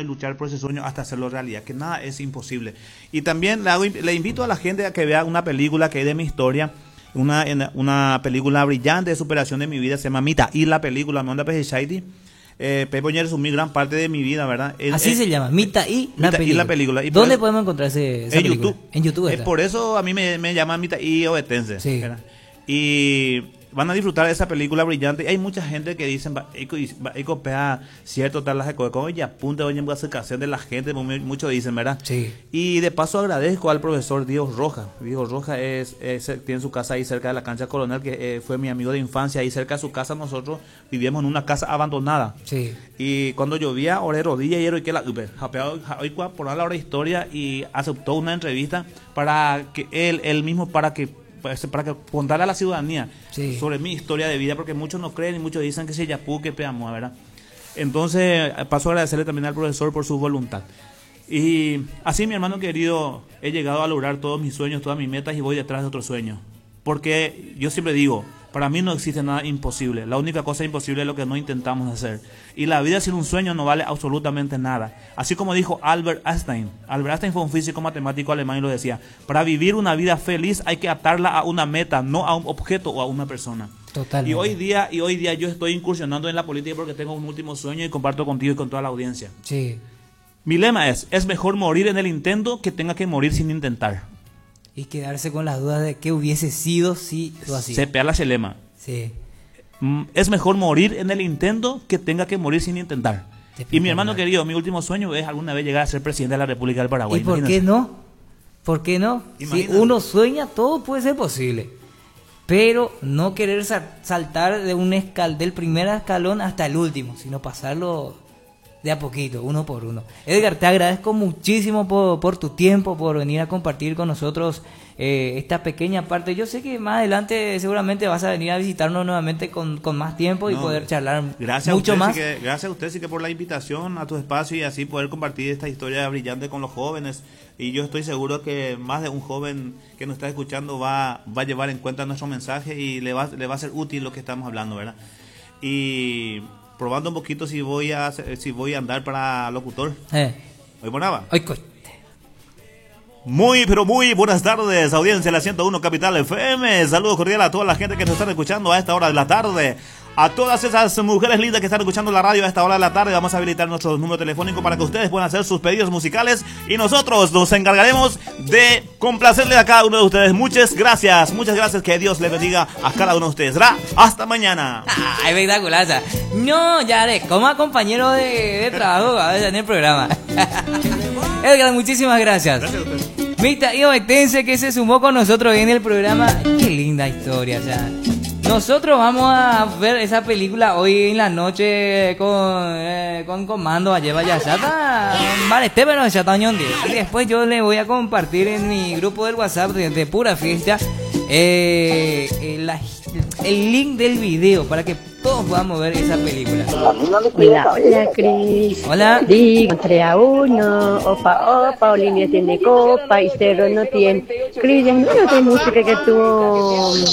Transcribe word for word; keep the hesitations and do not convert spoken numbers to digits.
es luchar por ese sueño hasta hacerlo realidad, que nada es imposible. Y también le, hago, le invito a la gente a que vea una película que es de mi historia, una, una película brillante de superación de mi vida, se llama Mita, y la película, me onda Pejichaiti. Eh, Pepe Oñer es una gran parte de mi vida, ¿verdad? El, Así el, se llama, Mita y la Mita película. Y la película. Y ¿Dónde eso, podemos encontrar ese, esa en película? YouTube. En YouTube. Eh, por eso a mí me, me llaman Mita y obetense. Sí. ¿verdad? Y van a disfrutar de esa película brillante. Hay mucha gente que dicen, hay copia cierto tal las de como ya apunte hoy en acercación de la gente, muchos dicen, ¿verdad? Sí. Y de paso agradezco al profesor Diego Roja. Diego Roja es, es tiene su casa ahí cerca de la cancha Coronel, que eh, fue mi amigo de infancia. Ahí cerca de su casa nosotros vivíamos en una casa abandonada. Sí. Y cuando llovía, oré rodilla y era que la hoy por la hora historia y aceptó una entrevista para que él, él mismo, para que para que contarle a la ciudadanía sí. sobre mi historia de vida, porque muchos no creen y muchos dicen que se yapú, que peamos, ¿verdad? Entonces paso a agradecerle también al profesor por su voluntad. Y así, mi hermano querido, he llegado a lograr todos mis sueños, todas mis metas, y voy detrás de otros sueños, porque yo siempre digo, para mí no existe nada imposible. La única cosa imposible es lo que no intentamos hacer. Y la vida sin un sueño no vale absolutamente nada. Así como dijo Albert Einstein. Albert Einstein fue un físico matemático alemán y lo decía. Para vivir una vida feliz hay que atarla a una meta, no a un objeto o a una persona. Totalmente. Y hoy día, y hoy día yo estoy incursionando en la política porque tengo un último sueño y comparto contigo y con toda la audiencia. Sí. Mi lema es, es mejor morir en el intento que tenga que morir sin intentar. Y quedarse con las dudas de qué hubiese sido si lo hacía. Se pega la lema. Sí. Es mejor morir en el intento que tenga que morir sin intentar. Y mi hermano querido, mi último sueño es alguna vez llegar a ser presidente de la República del Paraguay. ¿Y por imagínate. qué no? ¿Por qué no? Imagínate. Si uno sueña, todo puede ser posible. Pero no querer saltar de un escal del primer escalón hasta el último, sino pasarlo de a poquito, uno por uno. Edgar, te agradezco muchísimo por, por tu tiempo, por venir a compartir con nosotros eh, esta pequeña parte. Yo sé que más adelante seguramente vas a venir a visitarnos nuevamente con, con más tiempo y no, poder charlar gracias mucho a más. Sí que, gracias a usted sí que por la invitación a tu espacio y así poder compartir esta historia brillante con los jóvenes. Y yo estoy seguro que más de un joven que nos está escuchando va, va a llevar en cuenta nuestro mensaje y le va, le va a ser útil lo que estamos hablando, ¿verdad? Y probando un poquito si voy a si voy a andar para locutor. Eh. ¿Hoy bonaba? Hoy co- Muy, pero muy buenas tardes, audiencia de la ciento uno Capital F M. Saludos cordiales a toda la gente que nos está escuchando a esta hora de la tarde. A todas esas mujeres lindas que están escuchando la radio a esta hora de la tarde, vamos a habilitar nuestro número telefónico para que ustedes puedan hacer sus pedidos musicales y nosotros nos encargaremos de complacerle a cada uno de ustedes. Muchas gracias, muchas gracias, que Dios les bendiga a cada uno de ustedes. ¿Ra? Hasta mañana. Ah, espectacular. No, ya haré como compañero de, de trabajo a veces en el programa. Edgar, muchísimas gracias. Gracias a ustedes. Mita y Obetense que se sumó con nosotros en el programa. Qué linda historia, ya. Nosotros vamos a ver esa película hoy en la noche con, eh, con Comando Alleva Yachata. Vale, este pero ya está ñondi. Y después yo le voy a compartir en mi grupo del WhatsApp de, de Pura Fiesta eh, el, el link del video para que todos podamos ver esa película. Hola, hola, Cris. Hola. Digo, tres a uno. Opa, opa, Olivia tiene copa y Cerro no tiene. Cris, ya no tiene música que tú.